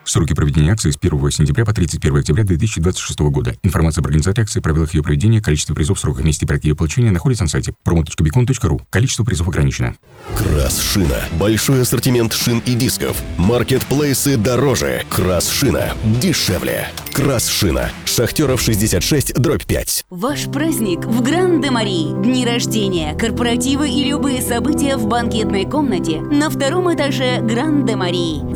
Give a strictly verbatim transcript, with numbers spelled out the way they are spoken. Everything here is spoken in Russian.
Сроки проведения акции с первого сентября по тридцать первое октября две тысячи двадцать шестого года. Информация об организации акции, правилах ее проведения, количество призов, сроках, месте проекта ее получения находится на сайте промо точка бикон точка ру. Количество призов ограничено. Крас-шина. Большой ассортимент шин и дисков. Маркетплейсы дороже. Крас-шина дешевле. Крас-шина. Шахтеров шестьдесят шесть, дробь пять. Ваш праздник в Гран-де-Мари. Дни рождения, корпоративы и любые события в банкетной комнате на втором этаже Гран-де-Мари.